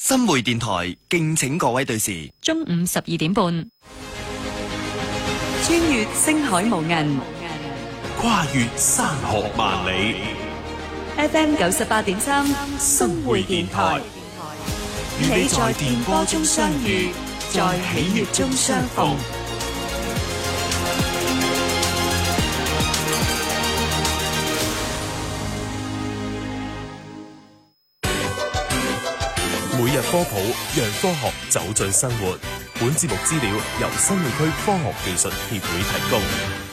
新會電台敬請各位對視。 中午12點半， 穿越星海無垠， 跨越山河萬里。 FM 98.3新會電台，與你在電波中相遇，在喜悅中相逢。 每日科普，讓科學走進生活。本節目資料由新會區科學技術協會提供。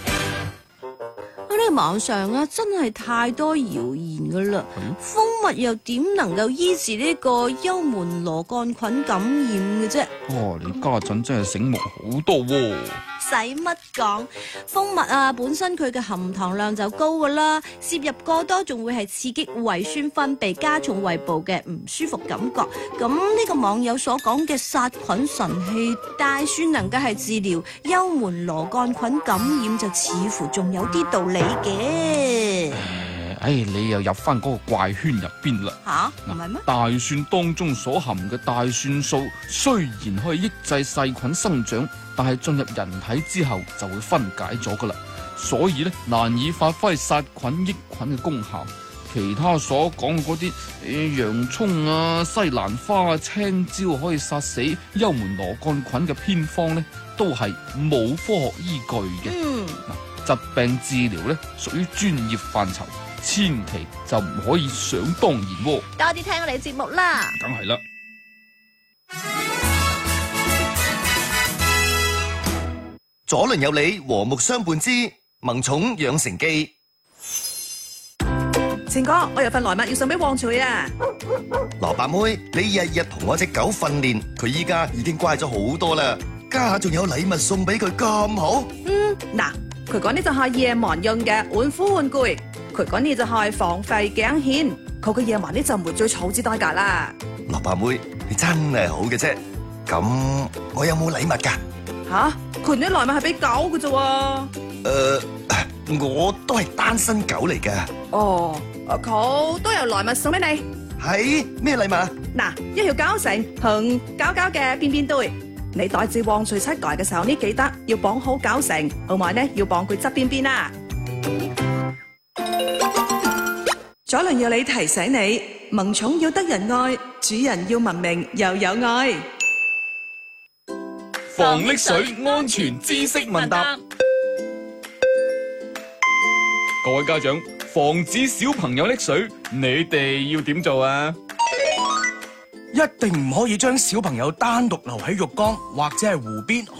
呢個網上啊，真係太多謠言噶啦。蜂蜜又點能夠醫治呢個幽門螺桿菌感染嘅啫？ 哦，你家陣真係醒目好多喎。 使乜講？蜂蜜啊，本身佢嘅含糖量就高噶啦，攝入過多仲會係刺激胃酸分泌，加重胃部嘅唔舒服感覺。咁呢個網友所講嘅殺菌神器大蒜能夠係治療幽門螺桿菌感染，就似乎仲有啲道理嘅。 你又入翻嗰個怪圈入邊啦。 吓，唔係咩？ 大蒜當中所含嘅大蒜素雖然可以抑制細菌生長，但係進入人體之後就會分解咗噶啦，所以咧難以發揮殺菌抑菌嘅功效。其他所講嗰啲洋蔥啊、西蘭花啊、青椒可以殺死幽門螺桿菌嘅偏方咧，都係冇科學依據嘅。疾病治療咧屬於專業範疇，千祈就唔可以想當然喎。 多啲聽我哋節目啦。 梗係啦。 左鄰右里，和睦相伴之萌寵養成記。 晴哥，我有份來物要送俾旺財啊！ 蘿蔔妹，你日日同我隻狗訓練，佢依家已經乖咗好多啦，家下仲有禮物送俾佢咁好。 嗱，佢講呢就係夜晚用嘅玩虎玩具，佢講呢就係防吠頸線，佢嘅夜晚呢就唔會再草之代價啦。 蘿蔔妹，你真係好嘅啫。咁我有冇禮物噶？ 吓，佢啲來物係俾狗嘅啫喎。 我都係單身狗嚟噶。 哦，佢都有來物送俾你。 係咩禮物啊？ 嗱，一條膠繩同膠膠嘅邊邊堆，你帶至旺財七街嘅時候呢，記得要綁好膠繩，同埋呢要綁佢側邊邊啦。 左鄰右里提醒你，萌寵要得人愛，主人要文明又有愛。 防溺水安全知識問答。各位家長，防止小朋友溺水，你哋要點做啊？ 一定唔可以將小朋友單獨留喺浴缸或者係湖邊